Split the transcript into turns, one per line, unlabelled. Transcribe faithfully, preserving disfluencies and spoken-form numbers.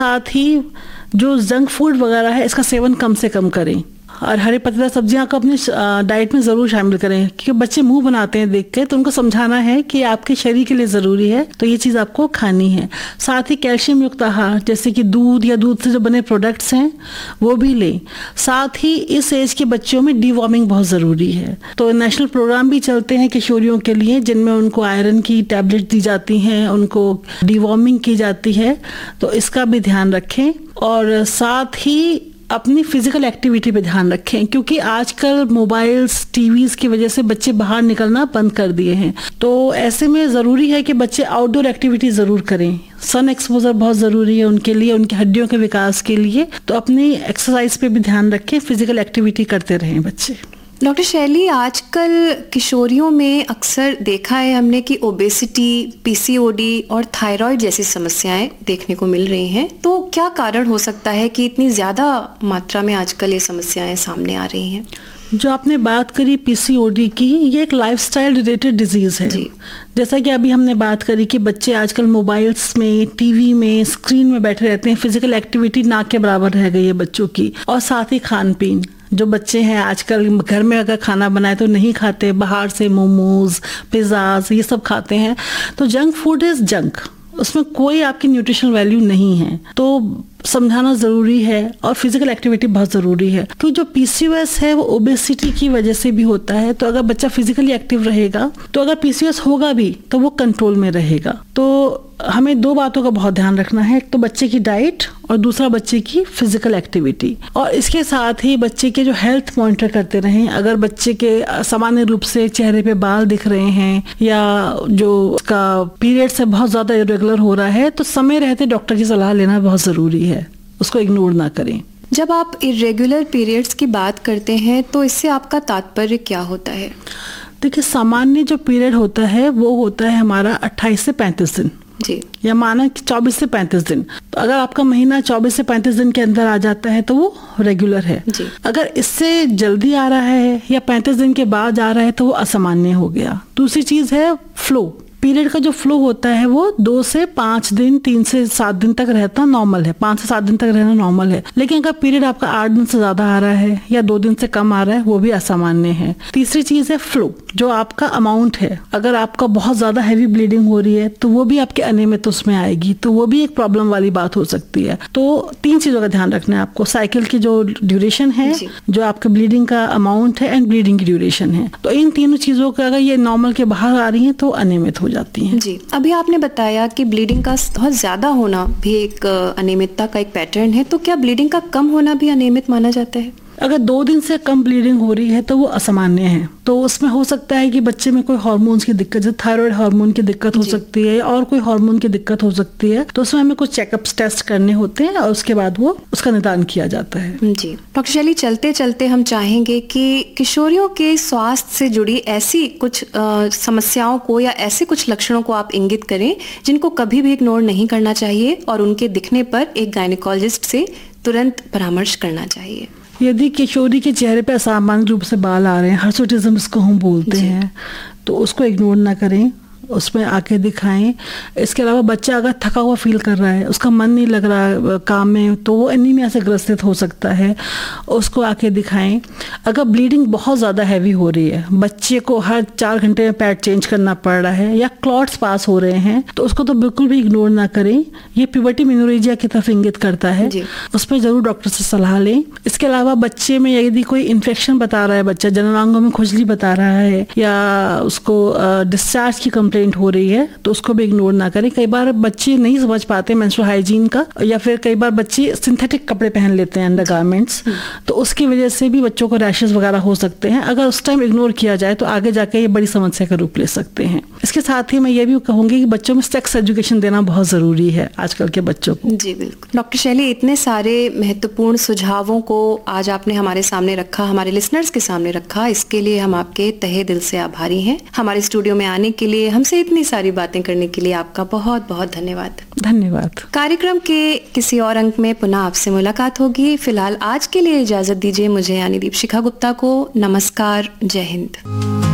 साथ ही जो junk food वगैरह है इसका सेवन कम से कम करें और हरे पत्तेदार सब्जियां को अपनी डाइट में ज़रूर शामिल करें, क्योंकि बच्चे मुंह बनाते हैं देख के, तो उनको समझाना है कि आपके शरीर के लिए ज़रूरी है तो ये चीज़ आपको खानी है। साथ ही कैल्शियम युक्त आहार जैसे कि दूध या दूध से जो बने प्रोडक्ट्स हैं वो भी लें। साथ ही इस एज के बच्चों में डीवॉर्मिंग बहुत ज़रूरी है, तो नेशनल प्रोग्राम भी चलते हैं किशोरियों के लिए जिनमें उनको आयरन की टैबलेट दी जाती हैं, उनको डीवॉर्मिंग की जाती है, तो इसका भी ध्यान रखें। और साथ ही अपनी फिजिकल एक्टिविटी पे ध्यान रखें, क्योंकि आजकल मोबाइल्स टीवीज की वजह से बच्चे बाहर निकलना बंद कर दिए हैं, तो ऐसे में ज़रूरी है कि बच्चे आउटडोर एक्टिविटी ज़रूर करें। सन एक्सपोजर बहुत ज़रूरी है उनके लिए, उनकी हड्डियों के विकास के लिए, तो अपनी एक्सरसाइज पे भी ध्यान रखें, फिजिकल एक्टिविटी करते रहें बच्चे।
डॉक्टर शैली, आजकल किशोरियों में अक्सर देखा है हमने कि ओबेसिटी, पीसीओडी और थायराइड जैसी समस्याएं देखने को मिल रही हैं, तो क्या कारण हो सकता है कि इतनी ज़्यादा मात्रा में आजकल ये समस्याएं सामने आ रही हैं?
जो आपने बात करी पीसीओडी की, ये एक लाइफस्टाइल रिलेटेड डिजीज़ है। जैसा कि अभी हमने बात करी कि बच्चे आजकल मोबाइल्स में, टीवी में, स्क्रीन में बैठे रहते हैं, फिजिकल एक्टिविटी ना के बराबर रह गई है बच्चों की। और साथ ही खान पीन, जो बच्चे हैं आजकल घर में अगर खाना बनाए तो नहीं खाते, बाहर से मोमोज, पिज़्ज़ाज ये सब खाते हैं, तो जंक फूड इज़ जंक, उसमें कोई आपकी न्यूट्रिशनल वैल्यू नहीं है, तो समझाना ज़रूरी है। और फिजिकल एक्टिविटी बहुत ज़रूरी है, क्योंकि जो पीसीओएस है वो ओबेसिटी की वजह से भी होता है, तो अगर बच्चा फिजिकली एक्टिव रहेगा तो अगर पीसीओएस होगा भी तो वो कंट्रोल में रहेगा। तो हमें दो बातों का बहुत ध्यान रखना है, एक तो बच्चे की डाइट और दूसरा बच्चे की फिजिकल एक्टिविटी, और इसके साथ ही बच्चे के जो हेल्थ मॉनिटर करते रहें। अगर बच्चे के सामान्य रूप से चेहरे पे बाल दिख रहे हैं या जो उसका पीरियड से बहुत ज़्यादा इरेगुलर हो रहा है, तो समय रहते डॉक्टर की सलाह लेना बहुत ज़रूरी है, उसको इग्नोर ना करें।
जब आप इरेगुलर पीरियड्स की बात करते हैं तो इससे आपका तात्पर्य क्या होता है?
देखिए, सामान्य जो पीरियड होता है वो होता है हमारा अट्ठाईस से पैंतीस दिन
जी,
या माना कि चौबीस से पैंतीस दिन। तो अगर आपका महीना चौबीस से पैंतीस दिन के अंदर आ जाता है तो वो रेगुलर है
जी।
अगर इससे जल्दी आ रहा है या पैंतीस दिन के बाद आ रहा है तो वो असामान्य हो गया। दूसरी चीज है फ्लो, पीरियड का जो फ्लो होता है वो दो से पाँच दिन, तीन से सात दिन तक रहता नॉर्मल है, पाँच से सात दिन तक रहना नॉर्मल है। लेकिन अगर पीरियड आपका आठ दिन से ज्यादा आ रहा है या दो दिन से कम आ रहा है वो भी असामान्य है। तीसरी चीज है फ्लो, जो आपका अमाउंट है, अगर आपका बहुत ज्यादा हैवी ब्लीडिंग हो रही है तो वो भी आपके अनियमित उसमें आएगी, तो वो भी एक प्रॉब्लम वाली बात हो सकती है। तो तीन चीजों का ध्यान रखना है आपको, साइकिल की जो ड्यूरेशन है, जो आपका ब्लीडिंग का अमाउंट है एंड ब्लीडिंग की ड्यूरेशन है। तो इन तीनों चीजों का अगर ये नॉर्मल के बाहर आ रही है तो अनियमित हो जाती है।
जी, अभी आपने बताया कि ब्लीडिंग का बहुत ज्यादा होना भी एक अनियमितता का एक पैटर्न है, तो क्या ब्लीडिंग का कम होना भी अनियमित माना जाता है?
अगर दो दिन से कम ब्लीडिंग हो रही है तो वो असामान्य है, तो उसमें हो सकता है कि बच्चे में कोई हार्मोन्स की दिक्कत, जैसे थायराइड हार्मोन की दिक्कत हो सकती है और कोई हार्मोन की दिक्कत हो सकती है, तो उसमें हमें कुछ चेकअप्स टेस्ट करने होते हैं और उसके बाद वो उसका निदान किया जाता है।
जी डॉक्टर शैली, चलते चलते हम चाहेंगे कि किशोरियों के स्वास्थ्य से जुड़ी ऐसी कुछ आ, समस्याओं को या ऐसे कुछ लक्षणों को आप इंगित करें जिनको कभी भी इग्नोर नहीं करना चाहिए और उनके दिखने पर एक गायनेकोलॉजिस्ट से तुरंत परामर्श करना चाहिए।
यदि किशोरी के चेहरे पर असामान्य रूप से बाल आ रहे हैं, हर्सुटिज्म इसको हम बोलते हैं, तो उसको इग्नोर ना करें, उसमें आके दिखाएं। इसके अलावा बच्चा अगर थका हुआ फील कर रहा है, उसका मन नहीं लग रहा काम में, तो वो एनीमिया से ग्रसित हो सकता है, उसको आके दिखाएं। अगर ब्लीडिंग बहुत ज़्यादा हैवी हो रही है, बच्चे को हर चार घंटे में पैड चेंज करना पड़ रहा है या क्लॉट्स पास हो रहे हैं, तो उसको तो बिल्कुल भी इग्नोर ना करें। ये प्यूबर्टी मेनोरेजिया की तरफ इंगित करता है, उस पर जरूर डॉक्टर से सलाह लें। इसके अलावा बच्चे में यदि कोई इन्फेक्शन बता रहा है, बच्चा जननांगों में खुजली बता रहा है या उसको डिस्चार्ज की कंप्लेंट हो रही है, तो उसको भी इग्नोर ना करें। कई बार बच्चे नहीं समझ पाते मेंस्ट्रुअल हाइजीन का, या फिर कई बार बच्चे सिंथेटिक कपड़े पहन लेते हैं, अंडरगारमेंट्स, तो उसकी वजह से भी बच्चों को रैशेस वगैरह हो सकते हैं। अगर उस टाइम इग्नोर किया जाए तो आगे जाके ये बड़ी समस्या का रूप ले सकते हैं। इसके साथ ही मैं ये भी कहूंगी कि बच्चों में सेक्स एजुकेशन देना बहुत जरूरी है आजकल के बच्चों को।
जी बिल्कुल। डॉक्टर शैली, इतने सारे महत्वपूर्ण सुझावों को आज आपने हमारे सामने रखा, हमारे लिसनर्स के सामने रखा, इसके लिए हम आपके तहे दिल से आभारी हैं। हमारे स्टूडियो में आने के लिए, हमसे इतनी सारी बातें करने के लिए आपका बहुत बहुत धन्यवाद।
धन्यवाद।
कार्यक्रम के किसी और अंक में पुनः आपसे मुलाकात होगी। फिलहाल आज के लिए इजाजत दीजिए मुझे यानी दीपशिखा गुप्ता को। नमस्कार, जय हिंद।